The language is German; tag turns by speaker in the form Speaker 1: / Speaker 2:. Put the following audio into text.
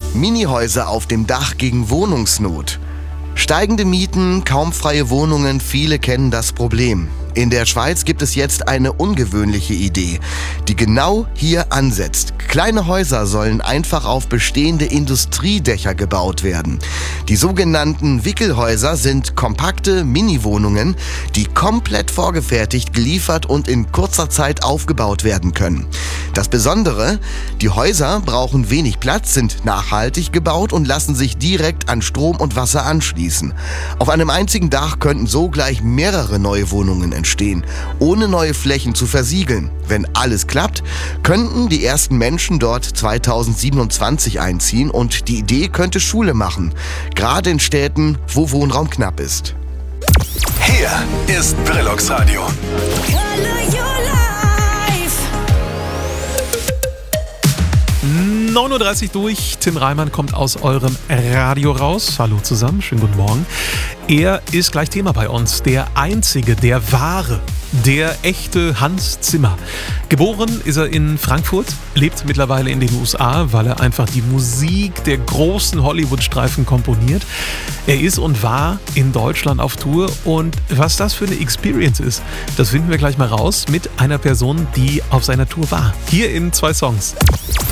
Speaker 1: Minihäuser auf dem Dach gegen Wohnungsnot. Steigende Mieten, kaum freie Wohnungen, viele kennen das Problem. In der Schweiz gibt es jetzt eine ungewöhnliche Idee, die genau hier ansetzt. Kleine Häuser sollen einfach auf bestehende Industriedächer gebaut werden. Die sogenannten Wickelhäuser sind kompakte Mini-Wohnungen, die komplett vorgefertigt, geliefert und in kurzer Zeit aufgebaut werden können. Das Besondere: Die Häuser brauchen wenig Platz, sind nachhaltig gebaut und lassen sich direkt an Strom und Wasser anschließen. Auf einem einzigen Dach könnten so gleich mehrere neue Wohnungen entstehen, ohne neue Flächen zu versiegeln. Wenn alles klappt, könnten die ersten Menschen dort 2027 einziehen und die Idee könnte Schule machen, gerade in Städten, wo Wohnraum knapp ist.
Speaker 2: Hier ist Brillux Radio.
Speaker 3: 9.30 Uhr durch. Tim Reimann kommt aus eurem Radio raus. Hallo zusammen, schönen guten Morgen. Er ist gleich Thema bei uns. Der einzige, der wahre, der echte Hans Zimmer. Geboren ist er in Frankfurt, lebt mittlerweile in den USA, weil er einfach die Musik der großen Hollywood-Streifen komponiert. Er ist und war in Deutschland auf Tour und was das für eine Experience ist, das finden wir gleich mal raus mit einer Person, die auf seiner Tour war. Hier in 2 Songs.